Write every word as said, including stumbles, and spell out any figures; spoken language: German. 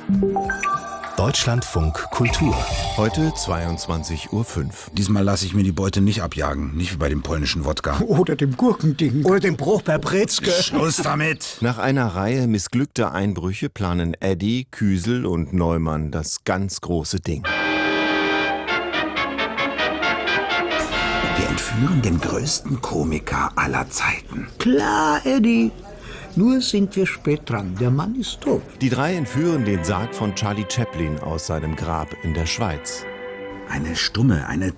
Deutschlandfunk Kultur. Heute zweiundzwanzig Uhr fünf. Diesmal lasse ich mir die Beute nicht abjagen. Nicht wie bei dem polnischen Wodka. Oder dem Gurkending. Oder dem Bruch bei Brezke. Schluss damit! Nach einer Reihe missglückter Einbrüche planen Eddie, Küsel und Neumann das ganz große Ding. Wir entführen den größten Komiker aller Zeiten. Klar, Eddie. Nur sind wir spät dran. Der Mann ist tot. Die drei entführen den Sarg von Charlie Chaplin aus seinem Grab in der Schweiz. Eine stumme, eine